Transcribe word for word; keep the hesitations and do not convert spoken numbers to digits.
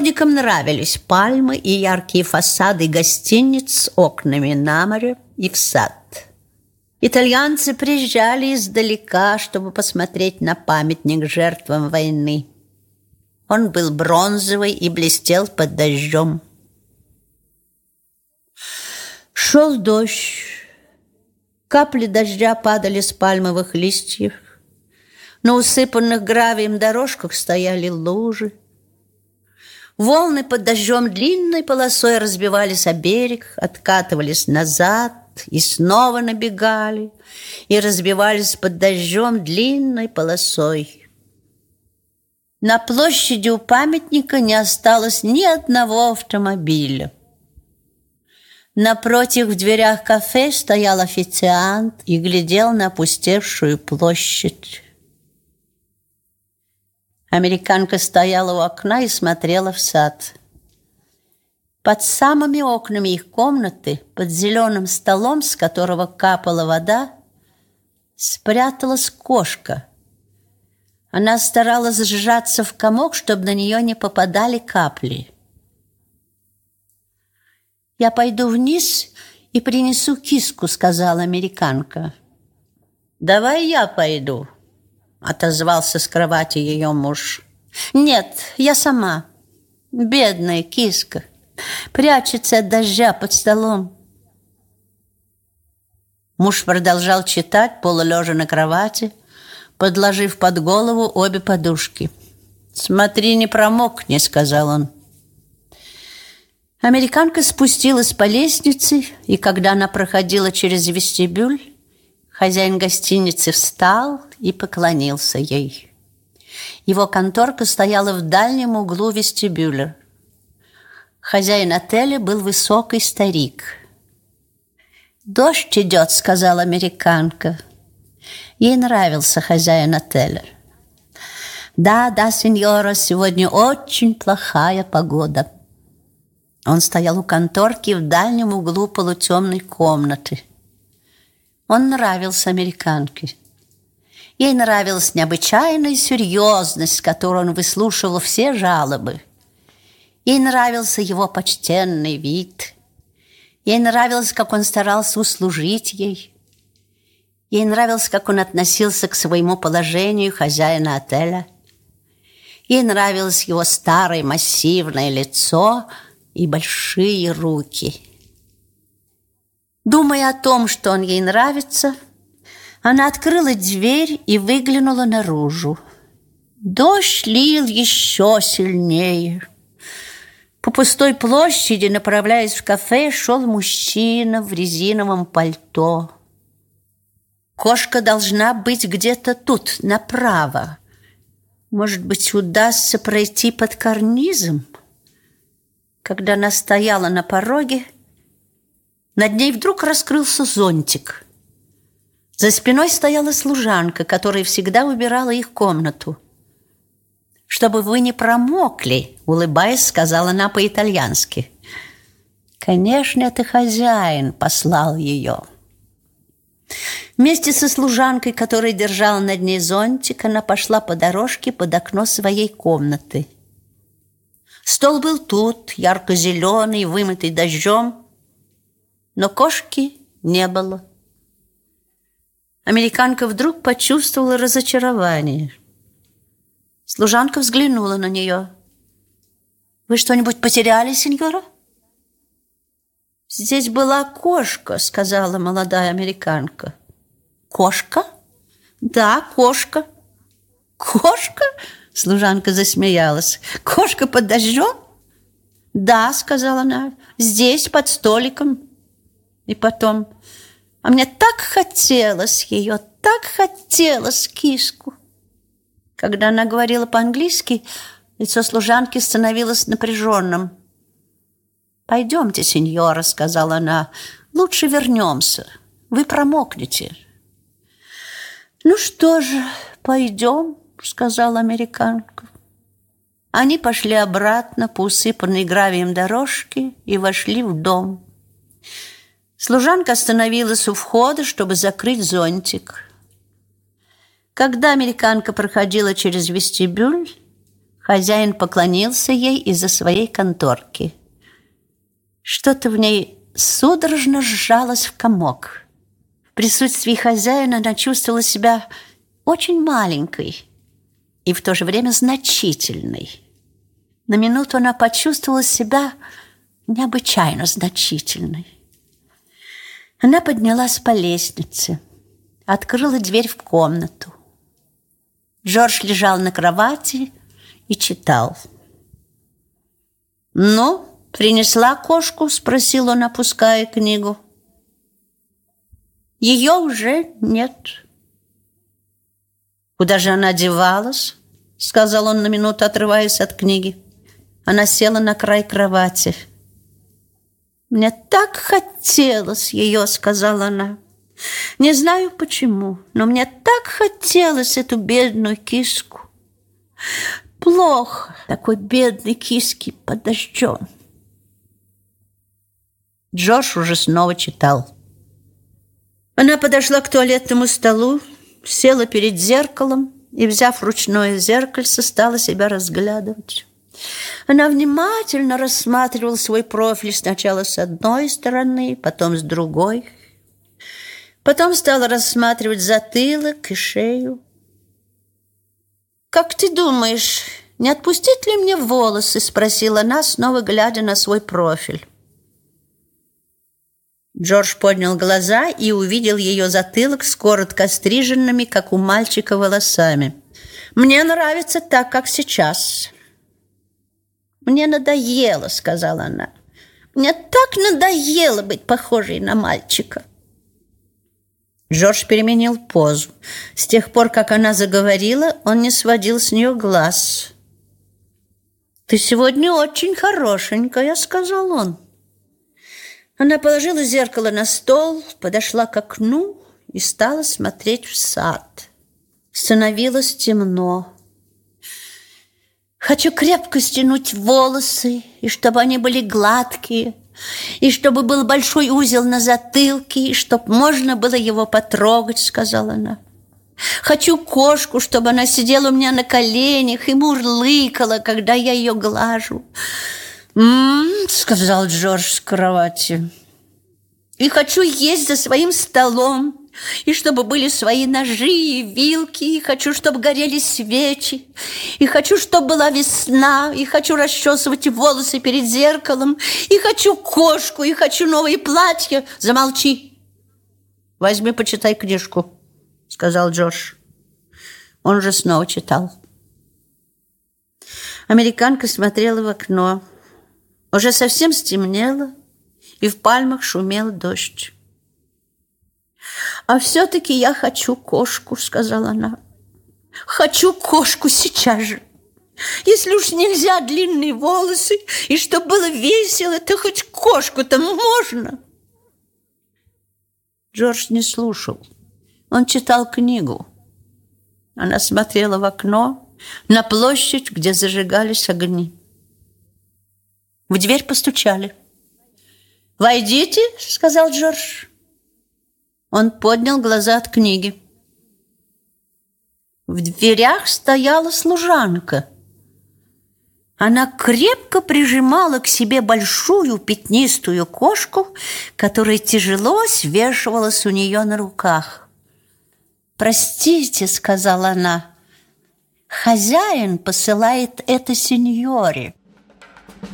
Чиновникам нравились пальмы и яркие фасады гостиниц с окнами на море и в сад. Итальянцы приезжали издалека, чтобы посмотреть на памятник жертвам войны. Он был бронзовый и блестел под дождем. Шел дождь. Капли дождя падали с пальмовых листьев. На усыпанных гравием дорожках стояли лужи. Волны под дождем длинной полосой разбивались о берег, откатывались назад и снова набегали, и разбивались под дождем длинной полосой. На площади у памятника не осталось ни одного автомобиля. Напротив, в дверях кафе стоял официант и глядел на опустевшую площадь. Американка стояла у окна и смотрела в сад. Под самыми окнами их комнаты, под зеленым столом, с которого капала вода, спряталась кошка. Она старалась сжаться в комок, чтобы на нее не попадали капли. «Я пойду вниз и принесу киску», — сказала американка. «Давай я пойду», — отозвался с кровати ее муж. «Нет, я сама. Бедная киска. Прячется от дождя под столом». Муж продолжал читать, полулежа на кровати, подложив под голову обе подушки. «Смотри, не промокни», — сказал он. Американка спустилась по лестнице, и когда она проходила через вестибюль, хозяин гостиницы встал и поклонился ей. Его конторка стояла в дальнем углу вестибюля. Хозяин отеля был высокий старик. «Дождь идет», — сказала американка. Ей нравился хозяин отеля. «Да, да, сеньора, сегодня очень плохая погода». Он стоял у конторки в дальнем углу полутемной комнаты. Он нравился американке. Ей нравилась необычайная серьезность, с которой он выслушивал все жалобы. Ей нравился его почтенный вид. Ей нравилось, как он старался услужить ей. Ей нравилось, как он относился к своему положению хозяина отеля. Ей нравилось его старое массивное лицо и большие руки. Думая о том, что он ей нравится, она открыла дверь и выглянула наружу. Дождь лил еще сильнее. По пустой площади, направляясь в кафе, шел мужчина в резиновом пальто. Кошка должна быть где-то тут, направо. Может быть, удастся пройти под карнизом? Когда она стояла на пороге, над ней вдруг раскрылся зонтик. За спиной стояла служанка, которая всегда убирала их комнату. «Чтобы вы не промокли», — улыбаясь, сказала она по-итальянски. Конечно, это хозяин послал ее. Вместе со служанкой, которая держала над ней зонтик, она пошла по дорожке под окно своей комнаты. Стол был тут, ярко-зеленый, вымытый дождем, но кошки не было. Американка вдруг почувствовала разочарование. Служанка взглянула на нее. «Вы что-нибудь потеряли, сеньора?» «Здесь была кошка», — сказала молодая американка. «Кошка?» «Да, кошка». «Кошка?» — служанка засмеялась. «Кошка под дождем?» «Да», — сказала она, — «здесь, под столиком». И потом: «А мне так хотелось ее, так хотелось киску». Когда она говорила по-английски, лицо служанки становилось напряженным. «Пойдемте, сеньора», — сказала она, — «лучше вернемся. Вы промокнете». «Ну что же, пойдем», — сказала американка. Они пошли обратно по усыпанной гравием дорожке и вошли в дом. Служанка остановилась у входа, чтобы закрыть зонтик. Когда американка проходила через вестибюль, Хозяин поклонился ей из-за своей конторки. Что-то в ней судорожно сжалось в комок. В присутствии хозяина она чувствовала себя очень маленькой и в то же время значительной. На минуту она почувствовала себя необычайно значительной. Она поднялась по лестнице, открыла дверь в комнату. Джордж лежал на кровати и читал. «Ну, принесла кошку?» – спросил он, опуская книгу. «Ее уже нет». «Куда же она девалась?» – сказал он на минуту, отрываясь от книги. Она села на край кровати. «Мне так хотелось ее», – сказала она. «Не знаю почему, но мне так хотелось эту бедную киску. Плохо такой бедной киске под дождем». Джордж уже снова читал. Она подошла к туалетному столу, села перед зеркалом и, взяв ручное зеркальце, стала себя разглядывать. Она внимательно рассматривала свой профиль сначала с одной стороны, потом с другой. Потом стала рассматривать затылок и шею. «Как ты думаешь, не отпустить ли мне волосы?» – спросила она, снова глядя на свой профиль. Джордж поднял глаза и увидел ее затылок с коротко стриженными, как у мальчика, волосами. «Мне нравится так, как сейчас». «Мне надоело», — сказала она. «Мне так надоело быть похожей на мальчика». Джордж переменил позу. С тех пор, как она заговорила, он не сводил с нее глаз. «Ты сегодня очень хорошенькая», — сказал он. Она положила зеркало на стол, подошла к окну и стала смотреть в сад. Становилось темно. «Хочу крепко стянуть волосы, и чтобы они были гладкие, и чтобы был большой узел на затылке, и чтобы можно было его потрогать», — сказала она. «Хочу кошку, чтобы она сидела у меня на коленях и мурлыкала, когда я ее глажу». «М-м-м», — сказал Джордж с кровати. «И хочу есть за своим столом, и чтобы были свои ножи и вилки, и хочу, чтобы горели свечи, и хочу, чтобы была весна, и хочу расчесывать волосы перед зеркалом, и хочу кошку, и хочу новые платья». «Замолчи! Возьми, почитай книжку», — сказал Джордж. Он же снова читал. Американка смотрела в окно. Уже совсем стемнело, и в пальмах шумел дождь. «А все-таки я хочу кошку», — сказала она. «Хочу кошку сейчас же. Если уж нельзя длинные волосы, и чтобы было весело, то хоть кошку-то можно». Джордж не слушал. Он читал книгу. Она смотрела в окно на площадь, где зажигались огни. В дверь постучали. «Войдите», — сказал Джордж. Он поднял глаза от книги. В дверях стояла служанка. Она крепко прижимала к себе большую пятнистую кошку, которая тяжело свешивалась у нее на руках. «Простите», — сказала она, — «хозяин посылает это сеньоре».